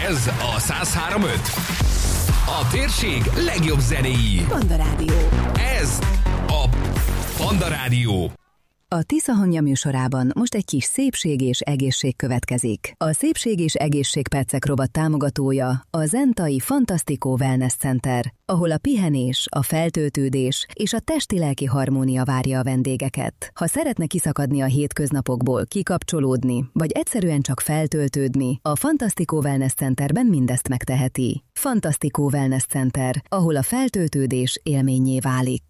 Ez a 103.5. A térség legjobb zenéi. Panda Rádió. Ez a Panda Rádió. A Tisza hangja műsorában most egy kis szépség és egészség következik. A Szépség és Egészség Percek rovat támogatója a Zentai Fantasztikó Wellness Center, ahol a pihenés, a feltöltődés és a testi-lelki harmónia várja a vendégeket. Ha szeretne kiszakadni a hétköznapokból, kikapcsolódni, vagy egyszerűen csak feltöltődni, a Fantasztikó Wellness Centerben mindezt megteheti. Fantasztikó Wellness Center, ahol a feltöltődés élménnyé válik.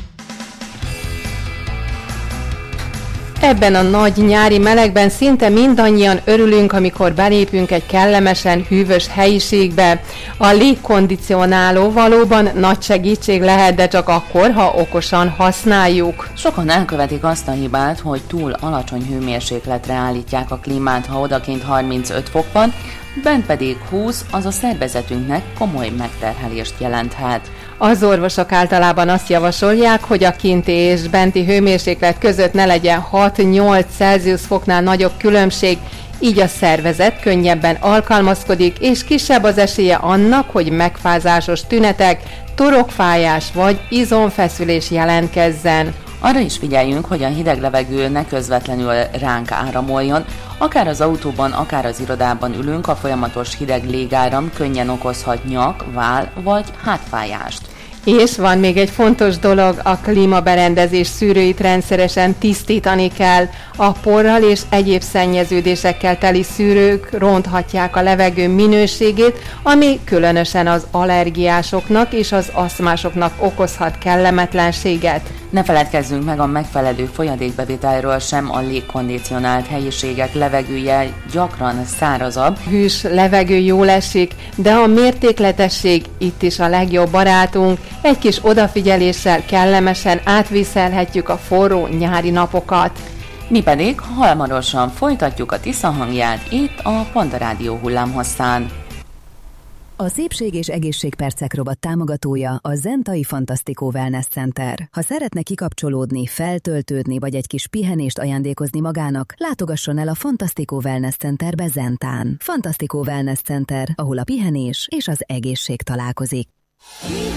Ebben a nagy nyári melegben szinte mindannyian örülünk, amikor belépünk egy kellemesen hűvös helyiségbe. A légkondicionáló valóban nagy segítség lehet, de csak akkor, ha okosan használjuk. Sokan elkövetik azt a hibát, hogy túl alacsony hőmérsékletre állítják a klímát, ha odakint 35 fok van, bent pedig 20, az a szervezetünknek komoly megterhelést jelenthet. Az orvosok általában azt javasolják, hogy a kinti és benti hőmérséklet között ne legyen 6-8 Celsius foknál nagyobb különbség, így a szervezet könnyebben alkalmazkodik, és kisebb az esélye annak, hogy megfázásos tünetek, torokfájás vagy izomfeszülés jelentkezzen. Arra is figyeljünk, hogy a hideg levegő ne közvetlenül ránk áramoljon, akár az autóban, akár az irodában ülünk, a folyamatos hideg légáram könnyen okozhat nyak, váll vagy hátfájást. És van még egy fontos dolog, a klímaberendezés szűrőit rendszeresen tisztítani kell. A porral és egyéb szennyeződésekkel teli szűrők ronthatják a levegő minőségét, ami különösen az allergiásoknak és az asztmásoknak okozhat kellemetlenséget. Ne feledkezzünk meg a megfelelő folyadékbevételről sem, a légkondicionált helyiségek levegője gyakran szárazabb. Hűs levegő jól esik, de a mértékletesség itt is a legjobb barátunk. Egy kis odafigyeléssel kellemesen átviszelhetjük a forró nyári napokat. Mi pedig hamarosan folytatjuk a Tisza hangját itt a Panda Rádió hullámhosszán. A Szépség és Egészség Percek rovat támogatója a Zentai Fantasztikó Wellness Center. Ha szeretne kikapcsolódni, feltöltődni vagy egy kis pihenést ajándékozni magának, látogasson el a Fantasztikó Wellness Centerbe Zentán. Fantasztikó Wellness Center, ahol a pihenés és az egészség találkozik.